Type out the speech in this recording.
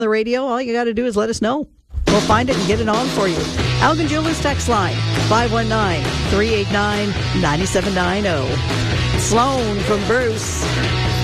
the radio, all you got to do is let us know. We'll find it and get it on for you. Elgin Jewelers text line, 519-389-9790. Sloan from Bruce.